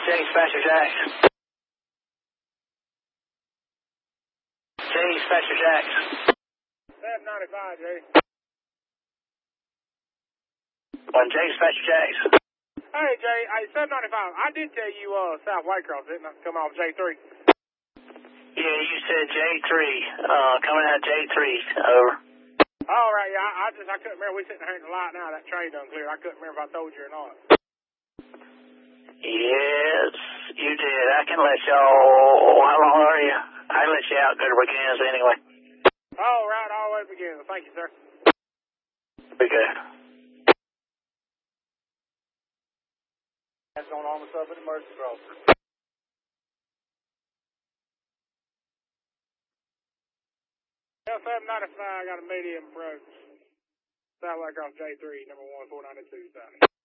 Dispatcher Jax. Dispatcher Jax. 795, Jay. 1 Dispatcher Jax. Hey, Jay, 795. I did tell you South Whitecross, didn't I? Come off J3. Yeah, you said J3. Coming out J3. Over. All right, yeah, I couldn't remember. We sitting here in the light now. That train done clear. I couldn't remember if I told you or not. Yes, you did. I can let y'all. How long are you? I can let you out. Go to Buchanan's anyway. All right, all the way to begin. Thank you, sir. Be good. That's going on with stuff in the emergency crosser. Yeah, 795. I got a medium approach. South Whitecross J3, number 1492 south.